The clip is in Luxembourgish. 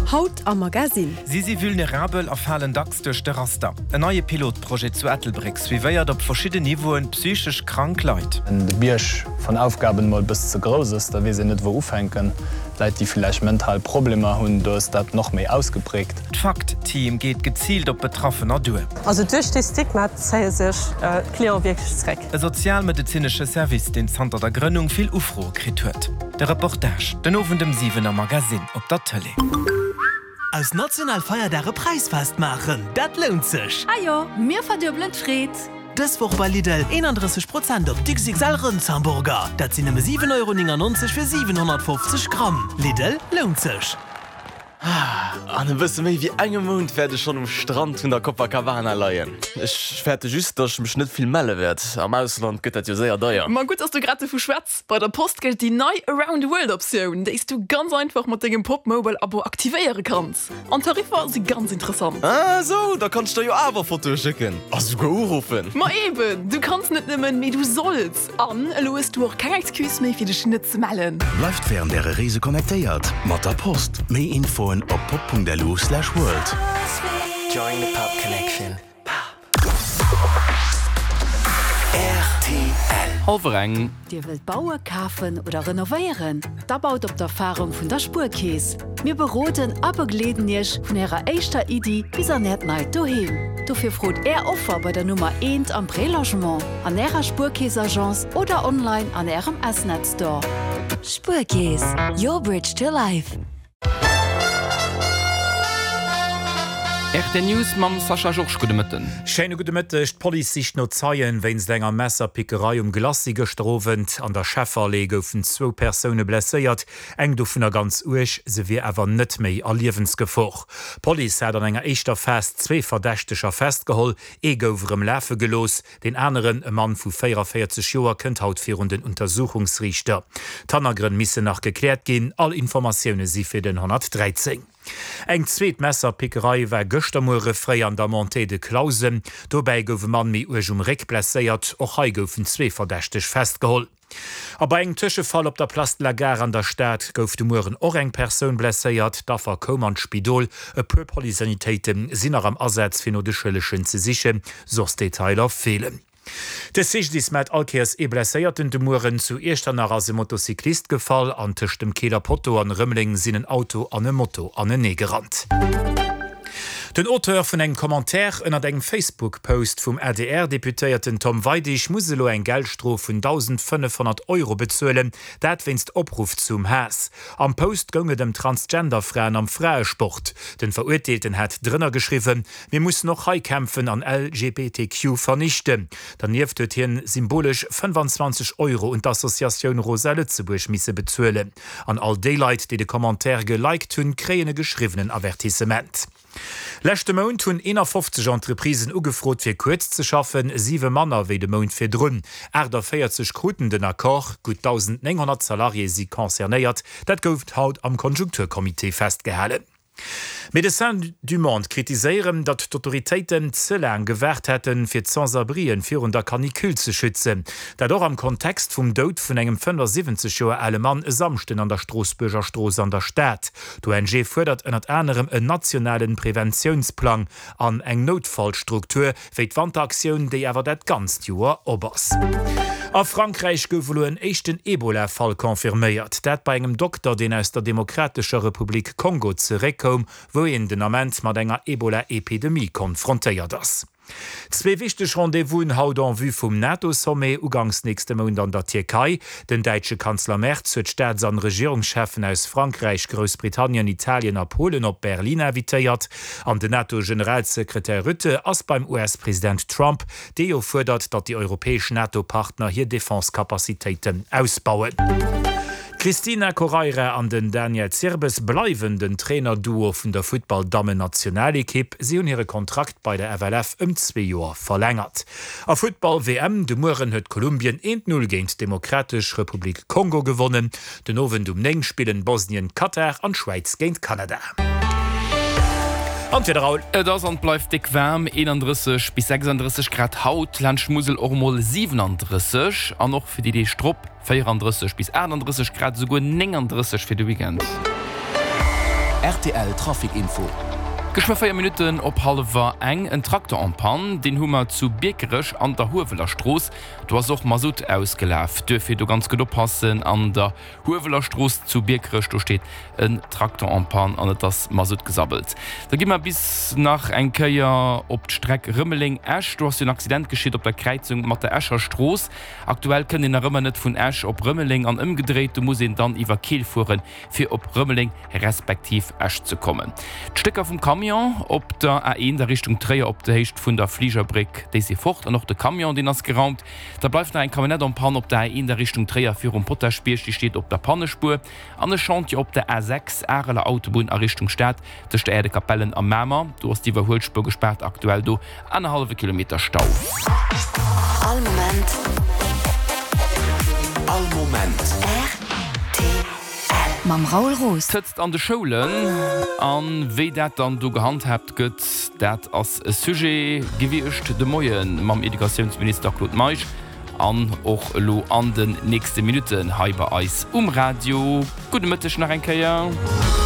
Haut am Magazin. Sie vulnerabel auf fallen Dachs durch den Raster. Ein neues Pilotprojekt zu Ethelbricks, wie wir auf verschiedenen Niveauen psychisch krank Leute. Wenn der Birsch von Aufgaben mal bis zu groß ist, da wir sie nicht wo aufhängen, Leute, die vielleicht mental Probleme haben, da ist das noch mehr ausgeprägt. Das Fakt-Team geht gezielt auf Betroffene durch. Also durch das Stigma zeigen sich klar wirklich zurück. Ein sozialmedizinischer Service, den Santa der Gründung viel Aufruhr gekriegt hat. Der Reportage, den Ofen dem 7er Magazin auf der Tele. Aus Nationalfeiertage Preisfest machen, das lohnt sich. Ah ja, mir verdirbeln Fred. Das Woche bei Lidl 31% auf XXL-Rindshamburger. Das sind nämlich 7,99 € für 750 Gramm. Lidl lohnt sich. Dann wissen wir, wie einen Mond werde ich schon am Strand von der Copacabana leihen. Ich werde just, dass ich mich nicht viel melden werde. Am Ausland geht das ja sehr teuer. Mal gut, dass du gerade so schwätzt. Bei der Post gilt die neue Around-the-World-Option. Da ist du ganz einfach mit deinem Pop-Mobile-Abo aktivieren kannst. Und Tarife sind ganz interessant. Ah, so, da kannst du ja aber Fotos schicken. Also anrufen. Mal eben, du kannst nicht nehmen, wie du sollst. An, hast du auch keine Excuse mehr für dich nicht zu melden. Läuft während der Reise connectiert. Mit der Post. Mehr Info auf pop.delu/world. Join the Pop Connection. RTL. Overeng. Dir wilt Bauer kaufen oder renovieren? Da baut op der Erfahrung von der Spurkäse. Wir beraten aber glädenisch von ihrer echter Idee bis an net neid daheim. Dafür fragt Offer bei der Nummer 1 am Prälogement, an ihrer Spurkäseagence oder online an ihrem Assnet-Store. Spurkäse. Your bridge to life. Echte News mam Sascha Joch gute Mitten. Scheine gute Mitte ist Polizei no zeien, wenns länger Messerpickerei Glassi gestrovent an der Schäferlege vun 2 Personen blessiert, eng du vun der ganz uech se wie ewer net méi allliewensgefoch. Polizei hat an enger eischter Fest 2 Verdächtecher festgeholl, gowerem Läfe gelos, den anderen e Mann vu 44 Joer kënnt haut vir den Untersuchungsrichter. Tannergren misse nach geklärt gin, all Informationune si fir den 113. Eng zweet Messerpickerei war Göchtermure frei an der Monté de Klausen, dobei gouf man mi Reck blesséiert och hai goufen 2 verdächtech festgeholl. Aber eng Tischefall op der Place la Gare an der Stadt gouf de Muren och eng Persoun blesséiert, da kom an Spidol e pu Polizeitäten sinner am Ersatz fir no de Schëllechen ze sichen, sos Detailer fehlen. De sich dis mat Alkeiers blesséierten de Muren zu Echternner as Motocyklist gefall an tisch dem Kieler Potto an Rëmmling sinnen Auto an e Motto an e Negerrand. Den Autor vun eng Kommentar ënner eng Facebook-Post vum RDR-Deputéierten Tom Weidich musselo eng Geldstrof vun 1.500 € bezuelen, dat winst Opruf zum Hass. Am Post gonge dem Transgenderfraen am Freiesport. Den Verurteilten hat drinnner geschrieben, wir muss noch heikämpfen an LGBTQ vernichten. Daneben huet hien symbolisch 25 € und d'Assoziation Roselle zu Burschmisse bezuelen. An all Daylight, die de Kommentar geliked hunn, kreene geschriebenen Avertissement. Lächte Mount hunn 51 Entreprisen ugefrot fir kurz ze schaffen, 7 Manner wéi de Mount fir drun. Äder 40 Kruten den Akkor, gut 1900 Salarie sie konzernéiert, dat gouft haut am Konjunkturkomitee festgehalen. Médecins du Monde kritiseieren, dat d'Autoritéiten zelang gewährt hätten fir d'Sansabrien virun der Kanikül ze schützen. Dat doch am Kontext vum Dout vun engem 75 Joer alle Mann samchten an der Straßburger Stroos an der Stadt. D'ONG fördert ënnert anderem en nationalen Präventionsplan an eng Notfallstruktur fir d'Wandaktiun, déi awer dat ganz Joer obers. A Frankreich gouf en echten Ebola-Fall konfirméiert. Dat bei engem Doktor, den aus der Demokratischer Republik Kongo zerekom, wo en den Amment mat enger Ebola-Epidemie konfrontéiert ass. 2 wichtig Rendezvous haut an vu vum NATO-Sommet ugangs nächste Monat an der Türkei. Den deutsche Kanzler Merz huet Staats- an Regierungschefen aus Frankreich, Großbritannien, Italien a Polen op Berlin invitéiert. An den NATO-Generalsekretär Rutte ass beim US-Präsident Trump, déi fordert, dat die europäischen NATO-Partner hier Defenskapazitäten ausbauen. Christina Correira an den Daniel Zirbes bleiwen den Trainerduo vun der Football-Damen-Nationalequipe sie hun ihre Kontrakt bei der FLF 2 Joer verlängert. A Football-WM de Muren huet Kolumbien 1-0 géint Demokratisch Republik Kongo gewonnen, den Owen Neng spielen Bosnien, Katar an Schweiz géint Kanada. Das bleibt dick wärm 31 bis 36 Grad Haut Landschmusel Ormol 37 an noch für die Strupp 34 bis 31 Grad sogar 39 für die Weekend. RTL Trafikinfo. Geschwa 4 Minuten op Halle war eng en Traktor an Pan, den Hummer zu Bekerech an der Huweler Stroß. Du hast auch Masut ausgelaf. Dürfe du ganz gut oppassen an der Huweler Stroß zu Bekerech, du steht ein Traktor an Pan an das Masut gesabbelt. Da gi wir bis nach ein Köier op Streck Rümmeling-Esch. Du hast den Accident geschieht op der Kreuzung mat der Escher Stroß. Aktuell können den Rümmer net von Esch op Rümmeling an umgedreht. Du musst ihn dann iwwer Kiel fuhren, für op Rümmeling respektiv Esch zu kommen. Stecker vom Kamion op der A1 der Richtung Träer op der Hecht vun der Fliegerbrick dé se fort an noch de Kamion den ass geraumt. Da bleif ein Kabinett am Pan op der A1 der Richtung Träer fir Potterspiel, die steht op der Pannespur. An der Chant op der A6 Äreler Autobahn a Richtung Stadt der Städe Kapellen am Mämer. Du hast die Verholspur gesperrt aktuell du 1,5 Kilometer Stau. All moment. All Moment. Mam Raul Roos sitzt an de Schulen an wie dat dann du gehandhabt gëtt, dat as Sujet gewircht de Moien mam Edukationsminister Claude Meich an och lo an den nächste Minuten halber Eis Radio. Gute Mittag nach Enkeier.